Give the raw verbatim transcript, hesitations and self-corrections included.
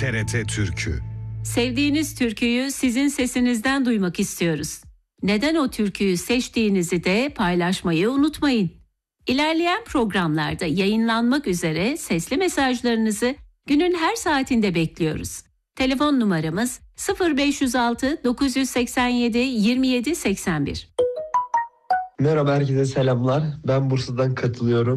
T R T Türkü. Sevdiğiniz türküyü sizin sesinizden duymak istiyoruz. Neden o türküyü seçtiğinizi de paylaşmayı unutmayın. İlerleyen programlarda yayınlanmak üzere sesli mesajlarınızı günün her saatinde bekliyoruz. Telefon numaramız sıfır beş yüz altı dokuz yüz seksen yedi yirmi yedi seksen bir. Merhaba, herkese selamlar. Ben Bursa'dan katılıyorum.